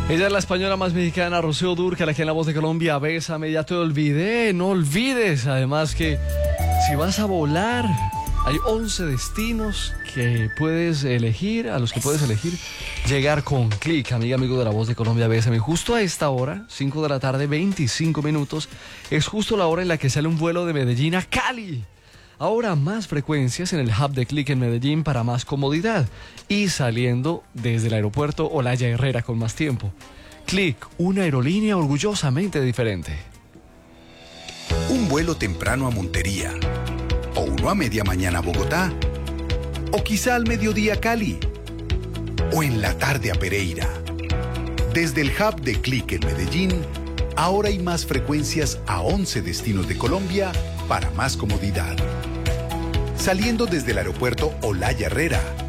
Ella es la española más mexicana, Rocío Dúrcal, aquí en La Voz de Colombia. Bésame, ya te olvidé, no olvides. Además que si vas a volar, hay 11 destinos que puedes elegir, a los que puedes elegir llegar con Click, amigo de La Voz de Colombia. Bésame. Justo a esta hora, 5 de la tarde, 25 minutos, es justo la hora en la que sale un vuelo de Medellín a Cali. Ahora más frecuencias en el hub de Click en Medellín para más comodidad y saliendo desde el aeropuerto Olaya Herrera con más tiempo. Click, una aerolínea orgullosamente diferente. Un vuelo temprano a Montería, o uno a media mañana a Bogotá, o quizá al mediodía a Cali, o en la tarde a Pereira. Desde el hub de Click en Medellín, ahora hay más frecuencias a 11 destinos de Colombia para más comodidad. Saliendo desde el aeropuerto Olaya Herrera,